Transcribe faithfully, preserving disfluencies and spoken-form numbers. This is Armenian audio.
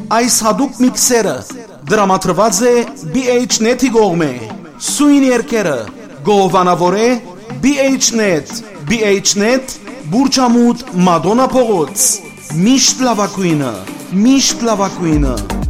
այս հատուկ միքսերը դրամատրված է բի էյչ նեթի կողմէ։ Սույն երկերը գովանավոր է բի էյչ նեթ, բի էյչ նեթ Բուրչամուտ Մադոնա փողոց։ Միշտ լավակույնը, միշտ լավակույնը։